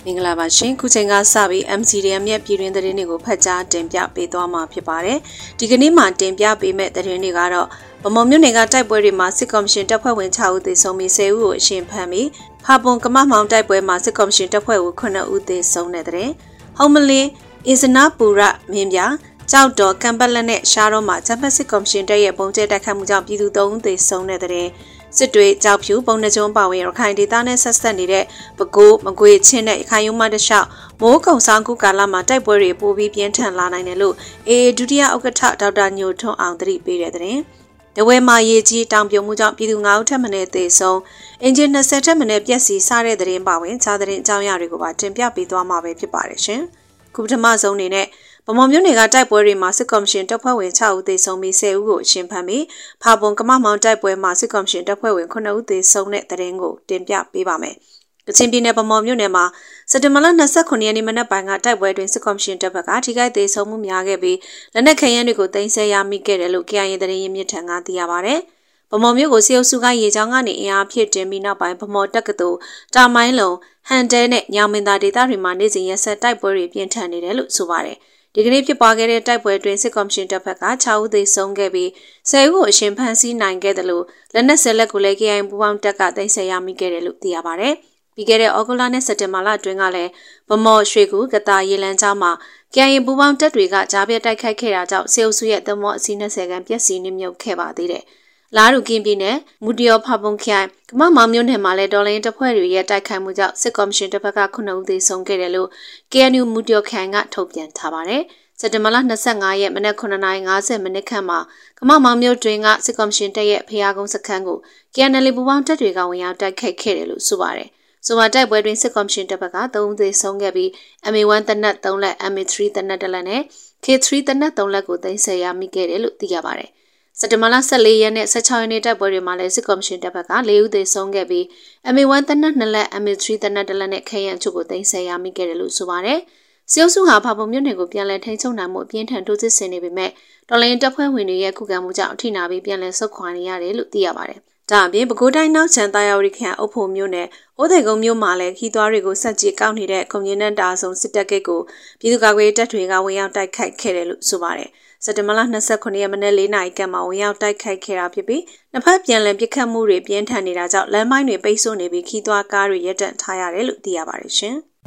မင်္ဂလာပါရှင်ခုချိန်ကစပြီး MCDM ရဲ့ပြည်တွင်းသတင်းတွေကိုဖတ်ကြားတင်ပြပေးသွားမှာဖြစ်ပါတယ်ဒီကနေ့မှတင်ပြပေးမဲ့သတင်းတွေကတော့ဗမော်မြို့နယ်ကတိုက်ပွဲတွေမှာစစ်ကော်မရှင်တပ်ဖွဲ့ဝင်6ဦးသေဆုံးပြီး10ဦးကိုအရှင်ဖမ်းပြီးဖာပွန်ကမမောင်တိုက်ပွဲမှာစစ်ကော်မရှင်တပ်ဖွဲ့ဝင်9ဦးသေဆုံးတဲ့တဲ့ဟောမလင်းအင်စနာပူရမင်းပြကြောက်တော်ကံပက်လက်နဲ့ရှားတော့မှာဂျပန်စစ်ကော်မရှင်တပ်ရဲ့ပုံကျဲတိုက်ခတ်မှုကြောင့်ပြည်သူ3ဦးသေဆုံးတဲ့တဲ့စစ်တွေကြောက်ဖြူပုံနှကျုံးပါဝင်ရခိုင်ဒေသနဲ့ဆက်ဆက်နေတဲ့ပဲခူးမကွေချင်းနဲ့ရခိုင်ရုံးမတလျှောက်မိုးကုံဆောင်ခုကာလမှာတိုက်ပွဲတွေပိုပြီးပြင်းထန်လာနိုင်တယ်လို့အေဒုတိယဥက္ကဋ္ဌဒေါက်တာညိုထွန်းအောင်သတိပေးတဲ့တဲ့တဝဲမှာရေကြီးတောင်ပြုံမှုကြောင့်ပြည်သူ9ဦးထက်မနည်းသေဆုံးအင်ဂျင်20ထက်မနည်းပျက်စီးစားတဲ့တဲ့ပါဝင်ခြားတဲ့အကြောင်းအရာတွေကိုပါတင်ပြပေးသွားမှာပဲဖြစ်ပါတယ်ရှင်ခုပထမဆုံးအနေနဲ့ဗမော်မြို့နယ်ကတိုက်ပွဲတွေမှာစစ်ကော်မရှင်တပ်ဖွဲ့ဝင်6ဦးသေဆုံးပြီး10ဦးကိုအရှင်ဖမ်းပြီးဖာပွန်ကမမောင်တိုက်ပွဲမှာစစ်ကော်မရှင်တပ်ဖွဲ့ဝင်9ဦးသေဆုံးတဲ့တဲ့ရင်ကိုတင်ပြပေးပါမယ်။ကချင်ပြည်နယ်ဗမော်မြို့နယ်မှာစက်တင်ဘာလ29ရက်နေ့မနက်ပိုင်းကတိုက်ပွဲတွင်စစ်ကော်မရှင်တပ်ဘက်ကထိခိုက်သေဆုံးမှုများခဲ့ပြီးလက်နက်ခဲယမ်းတွေကိုတင်ဆက်ရမိခဲ့တယ်လို့ KIA သတင်းရင်းမြစ်ထံကသိရပါဗျ။ဗမော်မြို့ကိုစစ်အုပ်စုကရေချောင်းကနေအင်အားဖြည့်တင်ပြီးနောက်ပိုင်းဗမော်တက္ကသိုလ်တာမိုင်းလုံဟန်တဲနဲ့ညောင်မင်းသားဒေသတွေမှာနေ့စဉ်ရက်ဆက်တိုက်ပွဲတွေပြင်းထန်နေတယ်လို့ဆိုပါတယ်။ဒီကနေ့ဖြစ်ပွားခဲ့တဲ့တိုက်ပွဲတွင်စစ်ကော်မရှင်တပ်ဘက်က6ဦးသေဆုံးခဲ့ပြီး10ဦးကိုအရှင်ဖမ်းဆီးနိုင်ခဲ့တယ်လို့လက်နက်ဆက်လက်ကိုလည်း KIA ပူးပေါင်းတပ်ကတင်ဆက်ရမိခဲ့တယ်လို့သိရပါဗျ။ပြီးခဲ့တဲ့ဩဂုတ်လနဲ့စက်တင်ဘာလအတွင်းကလည်းဗမော်ရွှေကူကတာရေလန်းကျောင်းမှာ KIA ပူးပေါင်းတပ်တွေကကြားပြတ်တိုက်ခိုက်ခဲ့တာကြောင့်စေအုပ်စုရဲ့သမောအစီး20ခန်းပျက်စီးနှိမ့်မြုပ်ခဲ့ပါသေးတယ်။လာရူကင်းပြည်နယ်မူတရောဖာပွန်ခိုင်ကမမောင်မြို့နယ်မှာလည်းဒေါ်လင်းတပ်ဖွဲ့တွေရဲ့တိုက်ခိုက်မှုကြောင့်စစ်ကော်မရှင်တပ်ဘက်က9ဦးသေဆုံးခဲ့တယ်လို့ KNU မူတရောခိုင်ကထုတ်ပြန်ထားပါတယ်။စက်တင်ဘာလ25ရက်မနက်9:50မိနစ်ခန့်မှာကမမောင်မြို့တွင်ကစစ်ကော်မရှင်တပ်ရဲ့ဖျားကုန်းစခန်းကို KNL ပူးပေါင်းတပ်တွေကဝင်ရောက်တိုက်ခိုက်ခဲ့တယ်လို့ဆိုပါတယ်။ဆိုပါတိုက်ပွဲတွင်စစ်ကော်မရှင်တပ်ဘက်က3ဦးသေဆုံးခဲ့ပြီး MA1 တနက်3လက် MA3 တနက်1လက်နဲ့ K3 တနက်3လက်ကိုသိမ်းဆည်းရမိခဲ့တယ်လို့သိရပါတယ်။စက်တင်ဘာလ14ရက်နဲ့16ရက်နေ့တိုက်ပွဲတွေမှာလည်းစစ်ကော်မရှင်တပ်ဘက်က4ဦးသေဆုံးခဲ့ပြီး MA1 တနက်2လက် MA3 တနက်1လက်နဲ့ခဲယံချုပ်ကိုသိမ်းဆည်းရမိခဲ့တယ်လို့ဆိုပါတယ်။စစ်အုပ်စုဟာဖာပုံမြို့နယ်ကိုပြန်လည်ထိန်းချုပ်နိုင်မှုအပြင်းထန်ထိုးစစ်ဆင်နေပေမဲ့တော်လိုင်းတပ်ဖွဲ့ဝင်တွေရဲ့ခုခံမှုကြောင့်အထိနာပြီးပြန်လည်ဆုတ်ခွာနေရတယ်လို့သိရပါတယ်။ဒါအပြင်ပဲခူးတိုင်းနောက်ချန်တာယာဝတီခရိုင်အုပ်ဖို့မြို့နယ်အိုးသိကုန်းမြို့မှာလည်းခီးသွွားတွေကိုဆက်ကြေကောက်နေတဲ့ကွန်မြူနစ်တာဆုံစစ်တပ်ကိတ်ကိုပြည်သူ့ကာကွယ်တပ်တွေကဝင်ရောက်တိုက်ခိုက်ခဲ့တယ်လို့ဆိုပါတယ်။စက်တင်ဘာလ29ရက်မနေ့4နာရီခန့်မှာဝင်ရောက်တိုက်ခိုက်ခဲ့တာဖြစ်ပြီးနှစ်ဖက်ပြန်လည်ပစ်ခတ်မှုတွေပြင်းထန်နေတာကြောင့်လမ်းမိုင်းတွေပိတ်ဆို့နေပြီးခီးသွွားကားတွေရပ်တန့်ထားရတယ်လို့သိရပါတယ်ရှင်။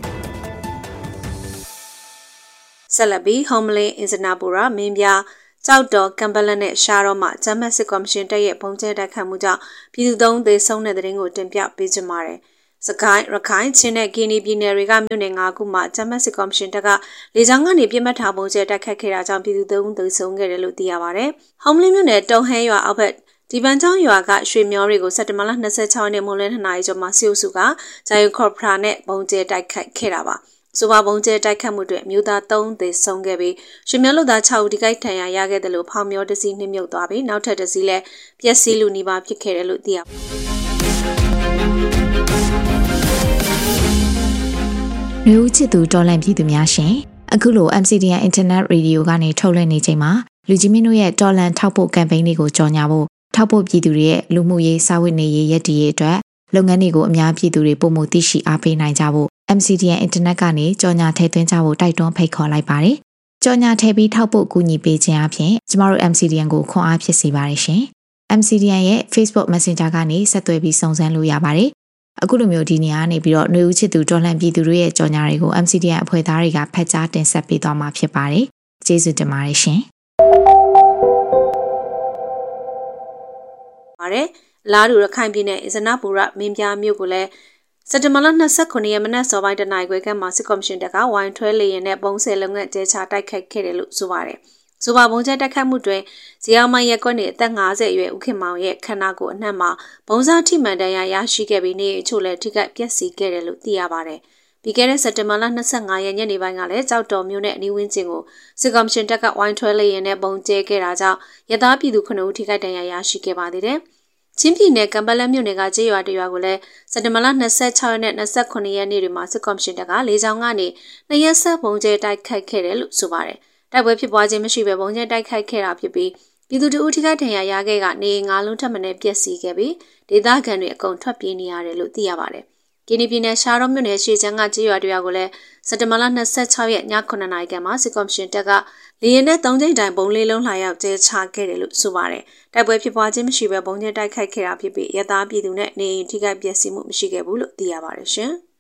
ဆက်လက်ပြီးဟောမလင်းအင်စနာပူရာမင်းပြကြောက်တော်ကံပလက်နဲ့ရှားတော့မှဂျမတ်စစ်ကော်မရှင်တပ်ရဲ့ပုံကျဲတိုက်ခတ်မှုကြောင့်ပြည်သူ3ဦးသေဆုံးတဲ့တဲ့ရင်ကိုတင်ပြပေးကြပါမယ်။စကိုင်းရခိုင်ချင်းနဲ့ကင်းနီပြည်နယ်တွေကမြို့နယ်9ခုမှာဂျမတ်စစ်ကော်မရှင်တပ်ကလေကြောင်းကနေပြစ်မှတ်ထားပုံကျဲတိုက်ခတ်ခဲ့တာကြောင့်ပြည်သူ3ဦးသေဆုံးခဲ့တယ်လို့သိရပါတယ်။ဟောမလင်းမြို့နယ်တုံဟဲရွာအောက်ဘက်ဒီပန်းချောင်းရွာကရွှေမျောတွေကိုစက်တင်ဘာလ26ရက်နေ့မိုးလင်း2နာရီကျော်မှာစီအိုစုကဂျာယိုခေါ်ဖရာနဲ့ပုံကျဲတိုက်ခတ်ခဲ့တာပါ။ဆိုပါပုံကျဲတိုက်ခတ်မှုတွေမြို့သား3ဦးသေဆုံးခဲ့ပြီးရွှေမျောလူသား6ဦးဒီကိထံရရခဲ့တယ်လို့ဖောင်မျောတစီနှိမ့်မြုပ်သွားပြီးနောက်ထပ်တစီလည်းပျက်စီးလူနီးပါးဖြစ်ခဲ့တယ်လို့သိရပါတယ်။မျိုးချစ်သူတော်လန့်ပြည်သူများရှင်အခုလို MCDN Internet Radio ကနေထုတ်လွှင့်နေချိန်မှာလူကြီးမင်းတို့ရဲ့တော်လန့်ထောက်ပို့ကမ်ပိန်းတွေကိုကြော်ညာဖို့ထောက်ပို့ပြည်သူတွေရဲ့လူမှုရေးစာဝတ်နေရေးရည်တည်ရေးအတွက်လုပ်ငန်းတွေကိုအများပြည်သူတွေပုံမှုသိရှိအားပေးနိုင်ကြဖို့ MCDN Internet ကနေကြော်ညာထည့်သွင်းကြဖို့တိုက်တွန်းဖိတ်ခေါ်လိုက်ပါတယ်။ကြော်ညာထည့်ပြီးထောက်ပို့ကူညီပေးခြင်းအပြင်ကျမတို့ MCDN ကိုခွန်အားဖြစ်စေပါတယ်ရှင်။ MCDN ရဲ့ Facebook Messenger ကနေဆက်သွယ်ပြီးစုံစမ်းလို့ရပါတယ်။အခုလိုမျိုးဒီနေရာကနေပြီးတော့ຫນွေဦးချစ်သူတော်လှန်ပြည်သူတွေရဲ့ကြော်ညာတွေကို MCDN အဖွဲ့သားတွေကဖတ်ကြားတင်ဆက်ပေးသွားမှာဖြစ်ပါတယ်။ကျေးဇူးတင်ပါတယ်ရှင်။ပါတယ်လာရူရခိုင်ပြည်နယ်အင်စနာပူရမင်းပြားမြို့ကိုလည်းစက်တင်ဘာလ29ရက်မနက်စောပိုင်းတနာရီခွဲခန့်မှာစစ်ကော်မရှင်တပ်ကဝိုင်းထွဲလေရင်နဲ့ပုံစံလုံငန်းကျဲချတိုက်ခိုက်ခဲ့တယ်လို့ဆိုပါတယ်။ဆိုပါပုံကျဲတိုက်ခိုက်မှုတွင်ဇီအောင်မိုင်ရက်ကွက်နေအသက်50အရွယ်ဦးခင်မောင်ရဲ့ခန္ဓာကိုယ်အနှံ့မှာဘုံစားထိမှန်တရရရှိခဲ့ပြီးနေအချို့လည်းထိခိုက်ပျက်စီးခဲ့တယ်လို့သိရပါတယ်။ပြီးခဲ့တဲ့စက်တင်ဘာလ25ရက်ညနေပိုင်းကလည်းကြောက်တော်မြို့နယ်အနီးဝန်းကျင်ကိုစစ်ကော်မရှင်တပ်ကဝိုင်းထွဲလေရင်နဲ့ပုံကျဲခဲ့တာကြောင့်ရသားပြည်သူ9ဦးထိခိုက်ဒဏ်ရာရရှိခဲ့ပါသေးတယ်။ချင်းပြည်နယ်ကံပလက်မြို့နယ်ကကျေးရွာတရွာကိုလည်းစက်တင်ဘာလ26ရက်နဲ့29ရက်နေ့တွေမှာစစ်ကော်မရှင်တပ်ကလေကြောင်းကနေ2ရက်ဆက်ပုံကျဲတိုက်ခိုက်ခဲ့တယ်လို့ဆိုပါတယ်။တိုက်ပွဲဖြစ်ပွားခြင်းမရှိဘဲပုံကျဲတိုက်ခိုက်ခဲ့တာဖြစ်ပြီးပြည်သူတို့ဦးထိခိုက်ဒဏ်ရာရခဲ့ကနေ9လုံးထပ်မံပျက်စီးခဲ့ပြီးဒေသခံတွေအကုန်ထွက်ပြေးနေရတယ်လို့သိရပါတယ်။ကင်းနီပြည်နယ်ရှားတော်မြို့နယ်ရှေ့ချမ်းကကြေးရွာတွေကိုလည်းစက်တဘာလ26ရက်ည9နာရီခန့်မှာစစ်ကော်မရှင်တပ်ကလေယာဉ်နဲ့3ကြိမ်တိုင်ပုံလေးလုံးလှာရောက်ကျဲချခဲ့တယ်လို့ဆိုပါတယ်။တိုက်ပွဲဖြစ်ပွားခြင်းမရှိဘဲပုံကျဲတိုက်ခိုက်ခဲ့တာဖြစ်ပြီးရသားပြည်သူနဲ့နေအိမ်ထိခိုက်ပျက်စီးမှုမရှိခဲ့ဘူးလို့သိရပါတယ်ရှင်။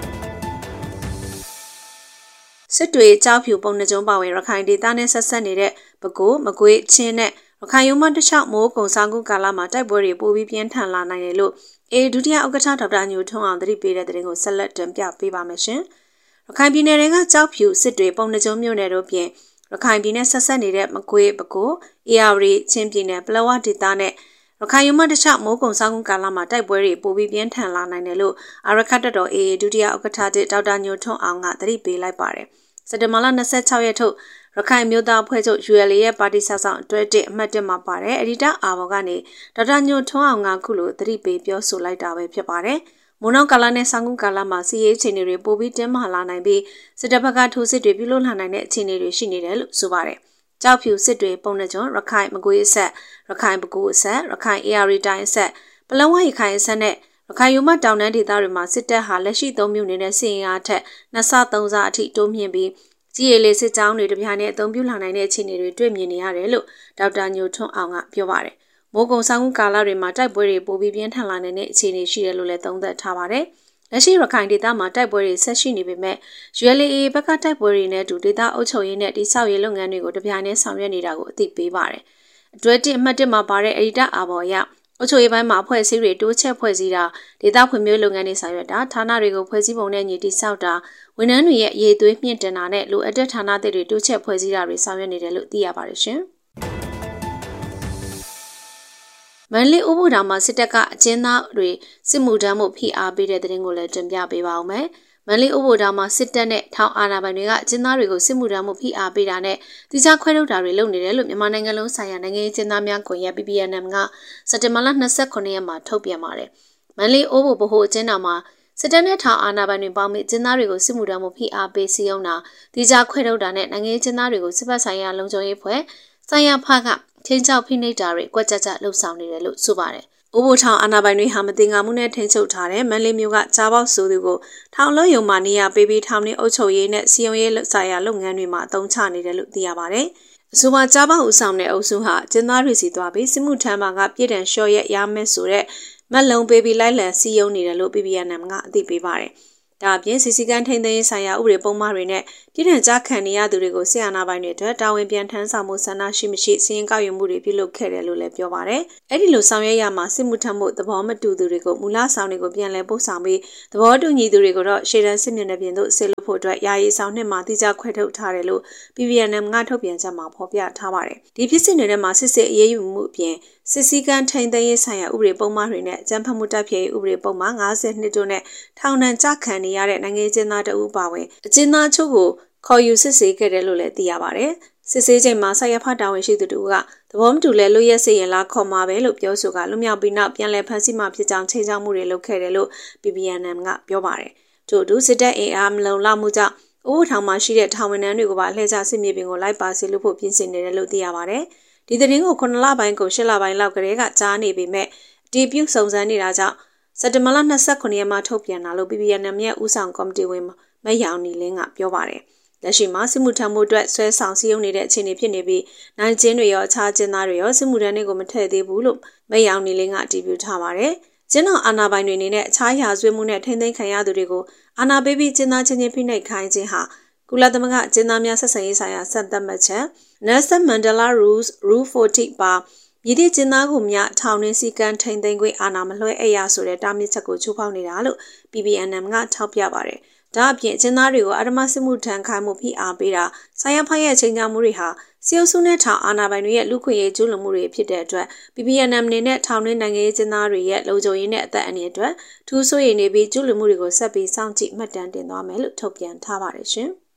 စစ်တွေကြောက်ဖြူပုံနှကျုံပါဝင်ရခိုင်ဒေသနဲ့ဆက်ဆက်နေတဲ့ပဲခူးမကွေးချင်းနဲ့ရခိုင်ရုံးမတခြားမိုးကုံဆောင်ကူကာလမှာတိုက်ပွဲတွေပိုပြီးပြင်းထန်လာနိုင်တယ်လို့ဒုတိယဥက္ကဋ္ဌဒေါက်တာညိုထွန်းအောင်သတိပေးတဲ့သတင်းကိုဆက်လက်တင်ပြပေးပါမယ်ရှင်။ရခိုင်ပြည်နယ်ကကြောက်ဖြူစစ်တွေပုံနှကျုံမြို့နယ်တို့ပြင်ရခိုင်ပြည်နယ်ဆက်ဆက်နေတဲ့မကွေးပဲခူးအေရဝတီချင်းပြည်နယ်ပလောဝဒေသနဲ့ရခိုင်ရုံးမတခြားမိုးကုံဆောင်ကူကာလမှာတိုက်ပွဲတွေပိုပြီးပြင်းထန်လာနိုင်တယ်လို့အာရခတ်တော်ဒုတိယဥက္ကဋ္ဌဒေါက်တာညိုထွန်းအောင်ကသတိပေးလိုက်ပါတယ်။စက်တင်ဘာလ26ရက်ထုတ်ရခိုင်မျိုးသားအဖွဲ့ချုပ် ULA ရဲ့ပါတီဆက်ဆောင်တွဲ1အမှတ်1မှာပါတယ်အဒီတာအာဘော်ကနေဒေါက်တာညိုထွန်းအောင်ကခုလိုသတိပေးပြောဆိုလိုက်တာပဲဖြစ်ပါတယ်။မိုးနောက်ကာလနဲ့ဆောင်းကူကာလမှာစီးရေးအခြေအနေတွေပိုပြီးတင်းမာလာနိုင်ပြီးစစ်တပ်ဘက်ကထိုးစစ်တွေပြုလုပ်လာနိုင်တဲ့အခြေအနေတွေရှိနေတယ်လို့ဆိုပါတယ်။ကြောက်ဖြူစစ်တွေပုံနှကျုံရခိုင်မကွေးအဆက်ရခိုင်ပဲခူးအဆက်ရခိုင် AR တိုင်းအဆက်ပလောဝရခိုင်အဆက်နဲ့ရခိုင်ယူမတောင်တန်းဒေသတွေမှာစစ်တပ်ဟာလက်ရှိသုံးမျိုးနေတဲ့စီရင်အားထက်2ဆ3ဆအထိတိုးမြင့်ပြီးကြီးရည်လေးစစ်ကြောင်းတွေတပြိုင်နက်အသုံးပြုလာနိုင်တဲ့အခြေအနေတွေတွေ့မြင်နေရတယ်လို့ဒေါက်တာညိုထွန်းအောင်ကပြောပါတယ်။မိုးကုံဆောင်ကူကာလတွေမှာတိုက်ပွဲတွေပိုပြီးပြင်းထန်လာနေတဲ့အခြေအနေရှိတယ်လို့လည်းသုံးသပ်ထားပါတယ်။လက်ရှိရခိုင်ဒေသမှာတိုက်ပွဲတွေဆက်ရှိနေပေမဲ့ ULA ဘက်ကတိုက်ပွဲတွေနဲ့အတူဒေသအုပ်ချုပ်ရေးနဲ့တိစောက်ရေးလုပ်ငန်းတွေကိုတပြိုင်နက်ဆောင်ရွက်နေတာကိုအသိပေးပါတယ်။အတွဲ1အမှတ်1မှာပါတဲ့အဒီတာအာဘော်ရအုပ်ချုပ်ရေးပိုင်းမှာအဖွဲ့အစည်းတွေတိုးချက်ဖွဲ့စည်းတာဒေသဖွံ့ဖြိုးလုပ်ငန်းတွေဆောင်ရွက်တာဌာနတွေကိုဖွဲ့စည်းပုံနဲ့ညီတိစောက်တာဝန်ထမ်းတွေရဲ့အရေးသွေးမြင့်တင်တာနဲ့လိုအပ်တဲ့ဌာနတွေတိုးချက်ဖွဲ့စည်းတာတွေဆောင်ရွက်နေတယ်လို့သိရပါတယ်ရှင်။မန္တလေးဥပဒေတောင်မှာစစ်တပ်ကအကျဉ်းသားတွေစစ်မှုထမ်းမှုဖိအားပေးတဲ့တဲ့တင်ကိုလည်းတင်ပြပေးပါဦးမယ်။မန္တလေးဥပဒေတောင်မှာစစ်တပ်နဲ့ထောင်အာဏာပိုင်တွေကအကျဉ်းသားတွေကိုစစ်မှုထမ်းမှုဖိအားပေးတာနဲ့တိကျခွဲထုတ်တာတွေလုပ်နေတယ်လို့မြန်မာနိုင်ငံလုံးဆိုင်ရာနိုင်ငံရေးအကျဉ်းသားများကွန်ရက် PPNM ကစက်တင်ဘာလ29ရက်မှာထုတ်ပြန်ပါတယ်။မန္တလေးဥပဒေဗဟိုအကျဉ်းထောင်မှာစစ်တပ်နဲ့ထောင်အာဏာပိုင်တွေပေါင်းပြီးကျင်းသားတွေကိုစစ်မှုထမ်းမှုဖိအားပေးစည်းရုံးတာတိကျခွဲထုတ်တာနဲ့နိုင်ငံရေးကျင်းသားတွေကိုစစ်ဘက်ဆိုင်ရာလုံခြုံရေးဖွဲ့ဆိုင်ရာဖကချင်းချောက်ဖိနှိပ်တာတွေကွက်ကြကြလှုပ်ဆောင်နေတယ်လို့ဆိုပါတယ်။ဥပဒေထောင်အာဏာပိုင်တွေဟာမတင်ငါမှုနဲ့ထိန်းချုပ်ထားတဲ့မန္တလေးမြို့ကကြားပေါက်ဆိုသူကိုထောင်လို့ယုံမှနေရပေးပြီးထောင်နေအုပ်ချုပ်ရေးနဲ့စီယုံရေးဆိုင်ရာလုပ်ငန်းတွေမှာအသုံးချနေတယ်လို့သိရပါတယ်။အဆိုပါကြားပေါက်ဦးဆောင်တဲ့အုပ်စုဟာကျင်းသားတွေစီသွားပြီးစစ်မှုထမ်းမှာကပြည်တံလျှော့ရက်ရမယ်ဆိုတဲ့မက်လုံးပေးပြီးလိုက်လံစီယုံနေတယ်လို့ PPNM ကအသိပေးပါတယ်။ဒါအပြင်စီစီကန်းထိန်းသိမ်းရေးဆိုင်ရာဥပဒေပုံမှန်တွေနဲ့ပြည်ထန်ကြားခံနေရသူတွေကိုဆီယနာပိုင်းတွေအတွက်တာဝန်ပြန်ထမ်းဆောင်မှုဆန္ဒရှိမရှိစီရင်ကောက်ယူမှုတွေပြုလုပ်ခဲ့တယ်လို့လည်းပြောပါတယ်။အဲ့ဒီလိုဆောင်ရွက်ရမှာစစ်မှုထမ်းမှုသဘောမတူသူတွေကိုမူလဆောင်တွေကိုပြန်လည်ပို့ဆောင်ပြီးသဘောတူညီသူတွေကိုတော့ရှေ့တန်းစစ်မျက်နှာပြင်သို့ဆေးလို့ဖို့အတွက်ယာယီဆောင်နှစ်မှာတိကျခွဲထုတ်ထားတယ်လို့ PPNM ကထုတ်ပြန်ချက်မှာဖော်ပြထားပါတယ်။ဒီဖြစ်စဉ်တွေထဲမှာစစ်စစ်အရေးယူမှုအပြင်စစ်စည်းကမ်းထိန်းသိမ်းရေးဆိုင်ရာဥပဒေပုံမှန်တွေနဲ့အကြမ်းဖက်မှုတိုက်ဖျက်ရေးဥပဒေပုံမှန်52တို့နဲ့ထောင်ဒဏ်ကျခံနေရတဲ့နိုင်ငံကျင်းသားတအုပ်ပါဝင်အကျဉ်းသားချုပ်ကိုခေါ်ယူစစ်ဆေးခဲ့တယ်လို့လည်းသိရပါတယ်။စစ်ဆေးချိန်မှာဆရာဖတာဝန်ရှိသူတို့ကသဘောမတူလဲလွတ်ရက်စေရင်လားခေါ်မှာပဲလို့ပြောဆိုကလွတ်မြောက်ပြီးနောက်ပြန်လည်ဖမ်းဆီးမှဖြစ်ကြောင်းချိန်ချောက်မှုတွေလုပ်ခဲ့တယ်လို့ PPNM ကပြောပါတယ်။ထို့အတူစစ်တပ်အင်အားမလုံလောက်မှုကြောင့်ဥပဒေထောင်မှာရှိတဲ့ထောင်ဝန်ထမ်းတွေကိုပါလှည့်ကျစစ်မြေပြင်ကိုလိုက်ပါစေလို့ဖို့ပြင်ဆင်နေတယ်လို့သိရပါတယ်။ဒီသတင်းကို9လပိုင်းကို10လပိုင်းလောက်ကတည်းကကြားနေပေမဲ့အတည်ပြုစုံစမ်းနေတာကြောင့်စက်တင်ဘာလ29ရက်မှာထုတ်ပြန်လာလို့ PPNM ရဲ့ဦးဆောင်ကော်မတီဝင်မယောင်နီလင်းကပြောပါတယ်။လက်ရှိမှာစစ်မှုထမ်းမှုအတွက်ဆွဲဆောင်စည်းရုံးနေတဲ့အခြေအနေဖြစ်နေပြီးနိုင်ကျင်းတွေရောအခြားကျင်းသားတွေရောစစ်မှုထမ်းတွေကိုမထည့်သေးဘူးလို့မယောင်နီလင်းကအတည်ပြုထားပါတယ်။ကျင်းတော်အာဏာပိုင်တွေအနေနဲ့အခြားရာဇဝတ်မှုနဲ့ထိန်းသိမ်းခံရသူတွေကိုအာဏာပေးပြီးကျင်းသားချင်းချင်းဖိနှိပ်ခိုင်းခြင်းဟာကုလသမဂ္ဂကျင်းသားများဆက်ဆံရေးဆိုင်ရာစံသတ်မှတ်ချက် Nelson Mandela Rules Rule 40 ပါမြည်သည့်ကျင်းသားကိုမြထောင်တွင်းစည်းကမ်းထိန်းသိမ်းခွင့်အာဏာမလွှဲအပ်ရဆိုတဲ့တားမြစ်ချက်ကိုချိုးဖောက်နေတာလို့ PPNM ကထောက်ပြပါတယ်။ဒါအပြင်ကျင်းသားတွေကိုအာဓမစစ်မှုထမ်းခိုင်းမှုဖိအားပေးတာဆိုင်ရာဖိုင်ရဲ့ချိန်ချမှုတွေဟာစီအုပ်စုနဲ့ထောင်အာဏာပိုင်တွေရဲ့လူခွင့်ရေးကျူးလွန်မှုတွေဖြစ်တဲ့အတွက် PPNM အနေနဲ့ထောင်တွင်းနိုင်ငံရေးကျင်းသားတွေရဲ့လုံခြုံရေးနဲ့အသက်အန္တရာယ်အတွက်ထူးဆိုးရည်နေပြီးကျူးလွန်မှုတွေကိုဆက်ပြီးစောင့်ကြည့်မှတ်တမ်းတင်သွားမယ်လို့ထုတ်ပြန်ထားပါတယ်ရှင်။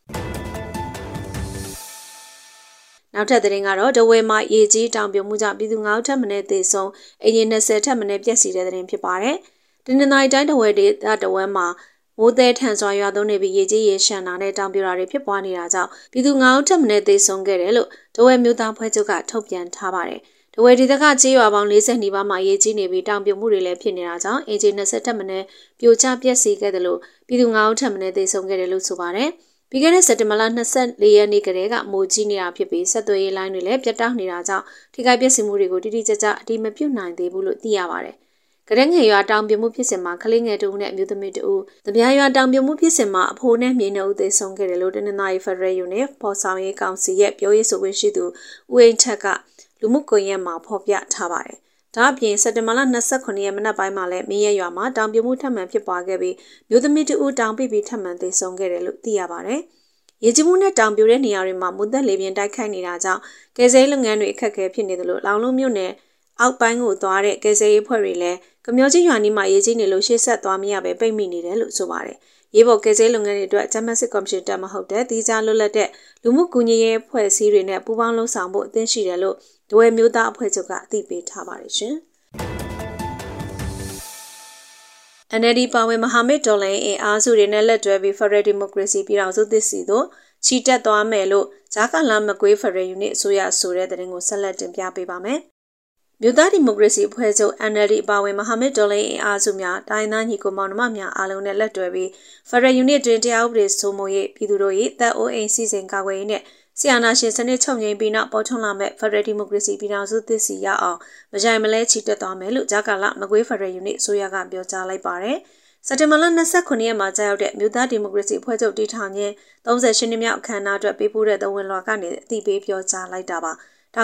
နောက်ထပ်သတင်းကတော့ဒဝဲမှာရေကြီးတောင်ပြုံမှုကြောင့်ပြည်သူ9ဦးထပ်မံသေဆုံးအင်ဂျင်20ထပ်မံပျက်စီးတဲ့သတင်းဖြစ်ပါတယ်။ဒီနေ့တိုင်းဒဝဲဒေသဒဝဲမှာမိုးသည်ထန်စွာရွာသွန်းနေပြီးရေကြီးရေရှမ်းတာနဲ့တောင်ပြိုတာတွေဖြစ်ပွားနေတာကြောင့်ပြည်သူ9ဦးထပ်မံသေဆုံးခဲ့တယ်လို့ဒဝဲမြို့သားဖွဲ့ချုပ်ကထုတ်ပြန်ထားပါတယ်။ ဒဝယ်ဒေသကကြေးရွာပေါင်း40နီးပါးမှာရေးကြီးနေပြီးတောင်ပြိုမှုတွေလည်းဖြစ်နေတာကြောင့်အင်ဂျင်20ထက်မနည်းပြိုကျပျက်စီးခဲ့တယ်လို့ပြည်သူ9ဦးထက်မနည်းသေဆုံးခဲ့တယ်လို့ဆိုပါတယ်။ပြီးခဲ့တဲ့စက်တင်ဘာလ24ရက်နေ့ကတည်းကမိုးကြီးနေတာဖြစ်ပြီးဆက်သွယ်ရေးလိုင်းတွေလည်းပြတ်တောက်နေတာကြောင့်ထိခိုက်ပျက်စီးမှုတွေကိုတိတိကျကျအတိမပြုတ်နိုင်သေးဘူးလို့သိရပါတယ်။ကရက်ငယ်ရွာတောင်ပြိုမှုဖြစ်စဉ်မှာကလေးငယ်2ဦးနဲ့အမျိုးသမီး2ဦး၊တပြားရွာတောင်ပြိုမှုဖြစ်စဉ်မှာအဖိုးနဲ့မြေနှုတ်သေဆုံးခဲ့တယ်လို့တနင်္သာရီ Federal Unit ပေါ်ဆောင်ရေးကောင်စီရဲ့ပြောရေးဆိုခွင့်ရှိသူဦးအိမ်ထက်ကလူမှုကွန်ရက်မှာဖော်ပြထားပါတယ်။ဒါအပြင်စက်တင်ဘာလ29ရက်မနက်ပိုင်းမှာလည်းမင်းရဲရွာမှာတောင်ပြိုမှုထပ်မံဖြစ်ပွားခဲ့ပြီးမျိုးသမီး2ဦးတောင်ပြီးထပ်မံသေဆုံးခဲ့တယ်လို့သိရပါတယ်။ရေကြီးမှုနဲ့တောင်ပြိုတဲ့နေရာတွေမှာမုတ်သက်လေပြင်းတိုက်ခိုက်နေတာကြောင့်ကယ်ဆယ်ရေးလုပ်ငန်းတွေအခက်အခဲဖြစ်နေတယ်လို့လောင်လုံးမြို့နယ်အောက်ပိုင်းကိုသွားတဲ့ကယ်ဆယ်ရေးဖွဲ့တွေလည်းကမျောကြီးရွာနီးမှာရေကြီးနေလို့ရှေ့ဆက်သွားမရပဲပိတ်မိနေတယ်လို့ဆိုပါတယ်။ရေပေါ်ကယ်ဆယ်လုပ်ငန်းတွေအတွက်ဂျမတ်စစ်ကော်မရှင်တက်မဟုတ်တဲ့တီးခြားလွတ်လပ်တဲ့လူမှုကူညီရေးအဖွဲ့အစည်းတွေနဲ့ပူးပေါင်းလှုပ်ဆောင်ဖို့အသင့်ရှိတယ်လို့ဒဝဲမျိုးသားအဖွဲ့ချုပ်ကအသိပေးထားပါတယ်ရှင်။ NLD ပါဝင်မဟာမိတ်တော်လှန်ရေးအင်အားစုတွေနဲ့လက်တွဲပြီး Federal Democracy ပြည်ထောင်စုသစ်စီတို့ချီတက်သွားမယ်လို့ဂျာကာလာမကွေး Federal Unit အစိုးရဆိုတဲ့သတင်းကိုဆက်လက်တင်ပြပေးပါမယ်။မြို့သားဒီမိုကရေစီအဖွဲ့ချုပ် NLD ပါဝင်မဟာမိတ်တော်လှန်ရေးအင်အားစုများတိုင်းသားညီကိုမောင်နှမများအားလုံးနဲ့လက်တွဲပြီး Federal Unit တွင်တရားဥပဒေစိုးမိုးရေးပြည်သူတို့၏တပ်အိုးအိမ်စီစဉ်ကာကွယ်ရေးနဲ့ဆီယနာရှင်စနစ်ချုပ်ငြိမ်းပြီးနောက်ပေါ်ထွန်းလာမဲ့ Federal Democracy ပြည်ထောင်စုသစ်စီရအောင်မကြိုင်မလဲချီတက်သွားမယ်လို့ဂျာကာလာမကွေး Federal Unit အစိုးရကပြောကြားလိုက်ပါတယ်။စက်တင်ဘာလ29ရက်မှာကြာရောက်တဲ့မြို့သားဒီမိုကရေစီအဖွဲ့ချုပ်တည်ထောင်ခြင်း38နှစ်မြောက်အခမ်းအနားအတွက်ပေးပို့တဲ့သဝင်လွှာကနေအသိပေးပြောကြားလိုက်တာပါ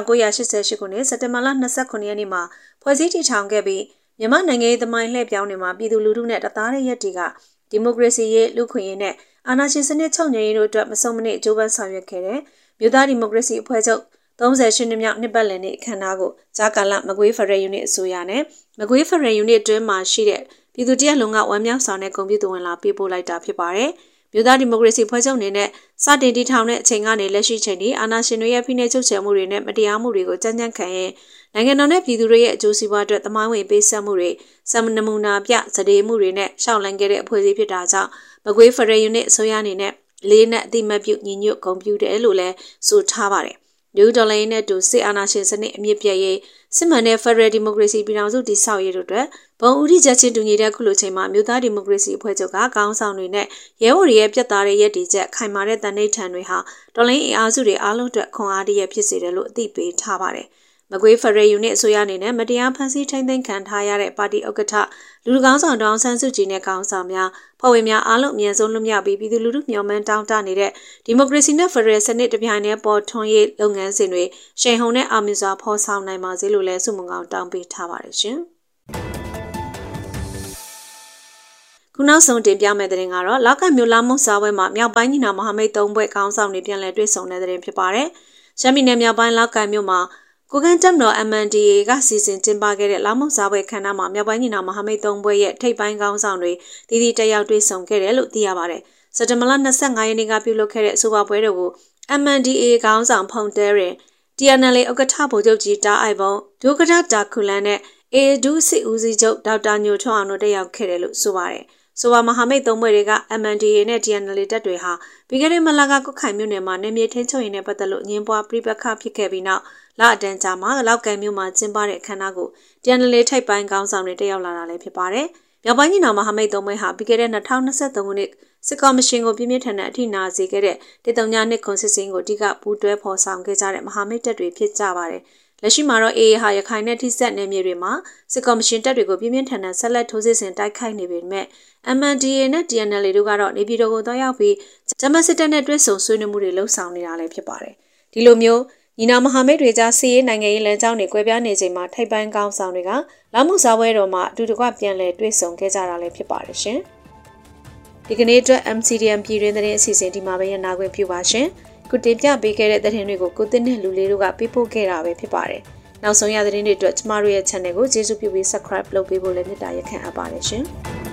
1988ခုနှစ်စက်တင်ဘာလ29ရက်နေ့မှာဖွဲ့စည်းတည်ထောင်ခဲ့ပြီးမြန်မာနိုင်ငံရေးသမိုင်းလှည့်ပြောင်းနေမှာပြည်သူလူထုနဲ့တသားတဲ့ရက်တွေကဒီမိုကရေစီရေးလူခွင့်ရေးနဲ့အာဏာရှင်စနစ်ချုပ်ငြိမ်းရေးတို့အတွက်မစုံမနစ်အကျိုးပန်းဆောင်ရွက်ခဲ့တဲ့မြို့သားဒီမိုကရေစီအဖွဲ့ချုပ်38နှစ်မြောက်နှစ်ပတ်လည်နေ့အခမ်းအနားကိုဂျာကာလာမကွေး Federal Unit အစိုးရနဲ့မကွေး Federal Unit အတွင်းမှာရှိတဲ့ပြည်သူတရက်လုံးကဝမ်းမြောက်ဆောင်တဲ့ဂုဏ်ပြုသဝင်လာပေးပို့လိုက်တာဖြစ်ပါတယ်။မြို့သားဒီမိုကရေစီဖွဲ့ချုပ်အနေနဲ့စတင်တည်ထောင်တဲ့အချိန်ကနေလက်ရှိချိန်ထိအာဏာရှင်တွေရဲ့ဖိနှိပ်ချုပ်ချယ်မှုတွေနဲ့မတရားမှုတွေကိုကြမ်းကြမ်းခံရင်နိုင်ငံတော်နဲ့ပြည်သူတွေရဲ့အကျိုးစီးပွားအတွက်သမိုင်းဝင်ပေးဆက်မှုတွေစံနမူနာပြစဒေမှုတွေနဲ့ရှောက်လန်းခဲ့တဲ့အဖွဲ့အစည်းဖြစ်တာကြောင့်မကွေး Federal Unit အစိုးရအနေနဲ့လေးနဲ့အတိမတ်ပြုညီညွတ်ဂုဏ်ပြုတယ်လို့လည်းဆိုထားပါတယ်။လူဒေါ်လာရင်းနဲ့တူစစ်အာဏာရှင်စနစ်အမြင့်ပြည့်ရေးစစ်မှန်တဲ့ Federal Democracy ပြည်ထောင်စုတည်ဆောက်ရေးတို့အတွက်ဘုံဦးထိချက်ချင်းတူညီတဲ့ခုလိုချိန်မှာမြို့သားဒီမိုကရေစီအဖွဲ့ချုပ်ကခေါင်းဆောင်တွေနဲ့ရဲဘော်တွေရဲ့ပြတ်သားတဲ့ရည်တည်ချက်ခိုင်မာတဲ့တန်ဋိဌာန်တွေဟာတော်လိုင်းအင်အားစုတွေအားလုံးအတွက်ခွန်အားတရဖြစ်စေတယ်လို့အသိပေးထားပါတယ်။မကွေး Federal Unit အစိုးရအနေနဲ့မတရားဖန်ဆီးထိန်းသိမ်းခံထားရတဲ့ပါတီဥက္ကဋ္ဌလူတကောင်းဆောင်တောင်ဆန်းစုကြည်နဲ့ခေါင်းဆောင်များဖွဲ့ဝင်များအားလုံးအမြဲဆုံးလွတ်မြောက်ပြီးပြည်သူလူထုမျှော်မှန်းတောင်းတနေတဲ့ဒီမိုကရေစီနဲ့ Federal စနစ်တပြိုင်တည်းပေါ်ထွန်းရေးလုပ်ငန်းစဉ်တွေရှိန်ဟုန်နဲ့အောင်မြင်စွာဖော်ဆောင်နိုင်ပါစေလို့လည်းဆုမွန်ကောင်းတောင်းပေးထားပါတယ်ရှင်။ခုနောက်ဆုံးတင်ပြမယ့်သတင်းကတော့လောက်ကမြို့လာမှုစားပွဲမှာမြောက်ပိုင်းညီနောင်မဟာမိတ်3ဘွဲ့ခေါင်းဆောင်တွေပြန်လည်တွေ့ဆုံတဲ့သတင်းဖြစ်ပါတယ်။ရှမ်းပြည်နယ်မြောက်ပိုင်းလောက်ကမြို့မှာကိုကန့်တပ်မတော် MNDAA ကစီစဉ်ကျင်းပခဲ့တဲ့လာမှုစားပွဲခမ်းနားမှာမြောက်ပိုင်းညီနောင်မဟာမိတ်3ဘွဲ့ရဲ့ထိပ်ပိုင်းခေါင်းဆောင်တွေတည်တက်ရောက်တွေ့ဆုံခဲ့တယ်လို့သိရပါတယ်။စက်တင်ဘာလ25ရက်နေ့ကပြုလုပ်ခဲ့တဲ့အဆိုပါပွဲတော်ကို MNDAA ခေါင်းဆောင်ဖုန်တဲရင် TNLA ဥက္ကဋ္ဌဗိုလ်ချုပ်ကြီးတာအိုက်ဘုံဒုက္ကဋ္ဌတာခုလန်နဲ့ ADU စစ်ဦးစီးချုပ်ဒေါက်တာညိုထွန်းအောင်တို့တက်ရောက်ခဲ့တယ်လို့ဆိုပါတယ်။ဆိုပါမဟာမိတ်3ဘွဲ့တွေက MNDAA နဲ့ TNLA တပ်တွေဟာပြီးခဲ့တဲ့မလကကုတ်ခိုင်မြို့နယ်မှာနေမြေထင်းချုပ်ရင်းနဲ့ပတ်သက်လို့ညင်းပွားပြိပခဖြစ်ခဲ့ပြီးနောက်လအတန်းကြာမှာလောက်ကန်မြို့မှာကျင်းပတဲ့အခမ်းအနားကို TNLA ထိပ်ပိုင်းခေါင်းဆောင်တွေတက်ရောက်လာတာလည်းဖြစ်ပါတယ်။မြောက်ပိုင်းညီနောင်မဟာမိတ်3ဘွဲ့ဟာပြီးခဲ့တဲ့2023ခုနှစ်စစ်ကော်မရှင်ကိုပြင်းပြထန်တဲ့အထိနာစေခဲ့တဲ့139ခွန်စစ်စင်းကိုအဓိကပူးတွဲဖော်ဆောင်ခဲ့ကြတဲ့မဟာမိတ်တပ်တွေဖြစ်ကြပါတယ်။လက်ရှိမှာတော့ AA ဟာရခိုင်နဲ့ထိစပ်နယ်မြေတွေမှာစစ်ကော်မရှင်တပ်တွေကိုပြင်းပြထန်တဲ့ဆက်လက်ထိုးစစ်ဆင်တိုက်ခိုက်နေပေမဲ့ MNDAA နဲ့ TNLA တို့ကတော့နေပြည်တော်ကိုသွားရောက်ပြီးဂျမတ်စစ်တပ်နဲ့တွဲဆုံဆွေးနွေးမှုတွေလှုပ်ဆောင်နေတာလည်းဖြစ်ပါတယ်။ဒီလိုမျိုးညီနောင်မဟာမိတ်တွေကြားစီးရေးနိုင်ငံရေးလမ်းကြောင်းတွေကွဲပြားနေချိန်မှာထိပ်ပိုင်းကောင်းဆောင်တွေကလာမှုစားပွဲတော်မှာအတူတကွပြန်လည်တွေ့ဆုံခဲ့ကြတာလည်းဖြစ်ပါတယ်ရှင်။ဒီကနေ့အတွက် MCDM ပြည်တွင်းသတင်းအစီအစဉ်ဒီမှာပဲရနာခွင့်ပြုပါရှင်။ခုတင်ပြပေးခဲ့တဲ့သတင်းတွေကိုကိုတင်နဲ့လူလေးတို့ကပေးပို့ခဲ့တာပဲဖြစ်ပါတယ်။နောက်ဆုံးရသတင်းတွေအတွက်ကျမတို့ရဲ့ channel ကိုကျေးဇူးပြုပြီး subscribe လုပ်ပေးဖို့လည်းမေတ္တာရပ်ခံအပ်ပါတယ်ရှင်။